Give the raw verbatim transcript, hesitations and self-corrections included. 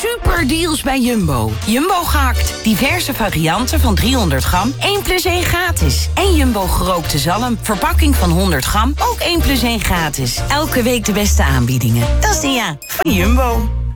super deals bij Jumbo. Jumbo gehakt. Diverse varianten van driehonderd gram. één plus één gratis. En Jumbo gerookte zalm. Verpakking van honderd gram. Ook één plus één gratis. Elke week de beste aanbiedingen. Dat is de ja van Jumbo.